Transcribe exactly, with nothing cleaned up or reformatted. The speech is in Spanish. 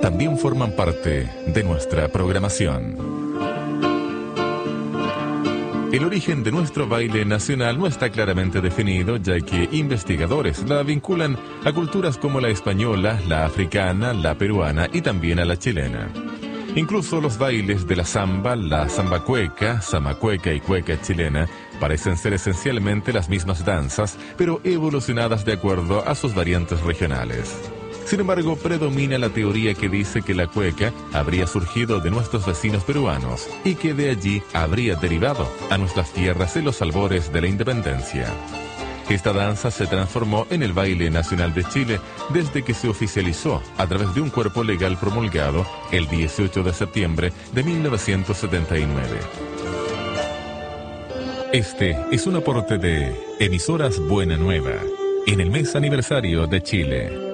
también forman parte de nuestra programación. El origen de nuestro baile nacional no está claramente definido, ya que investigadores la vinculan a culturas como la española, la africana, la peruana y también a la chilena. Incluso los bailes de la samba, la samba cueca, samacueca y cueca chilena, parecen ser esencialmente las mismas danzas, pero evolucionadas de acuerdo a sus variantes regionales. Sin embargo, predomina la teoría que dice que la cueca habría surgido de nuestros vecinos peruanos y que de allí habría derivado a nuestras tierras en los albores de la independencia. Esta danza se transformó en el baile nacional de Chile desde que se oficializó a través de un cuerpo legal promulgado el dieciocho de septiembre de mil novecientos setenta y nueve. Este es un aporte de Emisoras Buena Nueva en el mes aniversario de Chile.